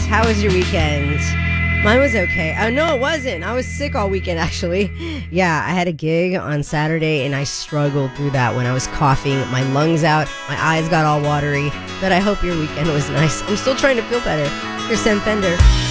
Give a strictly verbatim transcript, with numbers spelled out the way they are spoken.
How was your weekend? Mine was okay. Oh, no, it wasn't. I was sick all weekend, actually. Yeah, I had a gig on Saturday, and I struggled through that when I was coughing my lungs out. My eyes got all watery. But I hope your weekend was nice. I'm still trying to feel better. Here's Sam Fender.